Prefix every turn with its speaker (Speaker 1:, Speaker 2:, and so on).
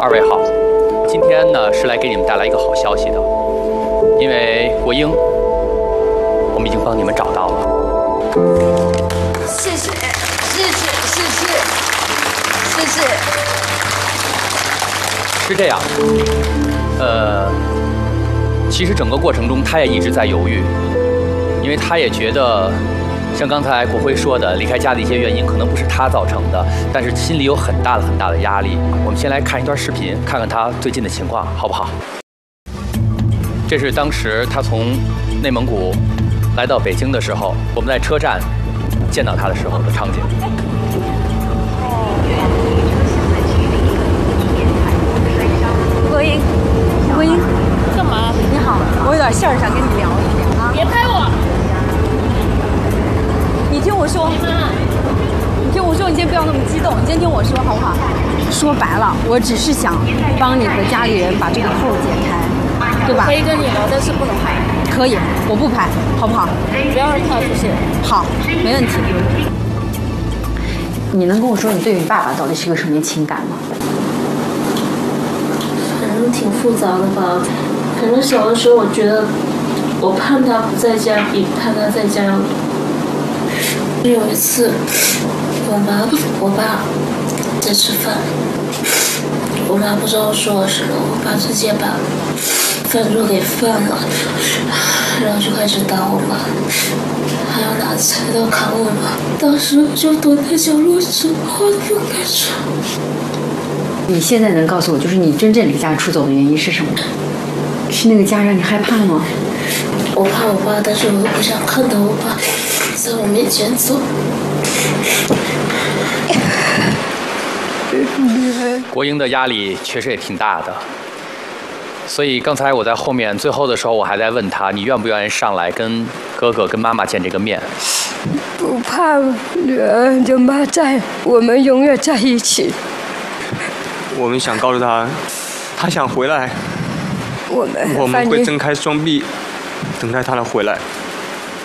Speaker 1: 二位好，今天呢是来给你们带来一个好消息的，因为国英，我们已经帮你们找到了。
Speaker 2: 谢谢，谢谢，谢谢，谢谢。
Speaker 1: 是这样，其实整个过程中他也一直在犹豫，因为他也觉得。像刚才国辉说的，离开家的一些原因可能不是他造成的，但是心里有很大的压力。我们先来看一段视频，看看他最近的情况，好不好？这是当时他从内蒙古来到北京的时候，我们在车站见到他的时候的场景。
Speaker 2: 国英，国英，干嘛？你好，我有点事儿想跟你聊一聊啊。
Speaker 3: 别拍我！
Speaker 2: 你听我说，你听我说，你先不要那么激动，你先听我说好不好？说白了，我只是想帮你和家里人把这个扣解开，对吧？
Speaker 3: 可以跟你聊，但是不能拍。
Speaker 2: 可以，我不拍，好不好？
Speaker 3: 不要让他出现。
Speaker 2: 好，没问题。
Speaker 4: 你能跟我说你对你爸爸到底是个什么情感吗？
Speaker 3: 反正挺复杂的吧。可能小的时候，我觉得我盼他不在家，比盼他在家。有一次，我爸在吃饭，我妈不知道说了什么，我爸直接把饭桌给翻了，然后就开始打我妈，还要拿菜刀砍我妈。当时我就躲在角落，什么话都不敢说。
Speaker 4: 你现在能告诉我，就是你真正离家出走的原因是什么？是那个家让你害怕吗？
Speaker 3: 我怕我爸，但是我又不想看到我爸在我面前走。
Speaker 1: 国英的压力确实也挺大的，所以刚才我在后面最后的时候，我还在问他，你愿不愿意上来跟哥哥跟妈妈见这个面？
Speaker 5: 不怕，女儿有妈在，我们永远在一起。
Speaker 6: 我们想告诉他，他想回来，我们会睁开双臂，等待他的回来。